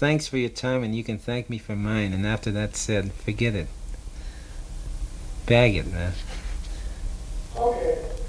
thanks for your time, and you can thank me for mine. And after that's said, forget it. Bag it, man. Okay.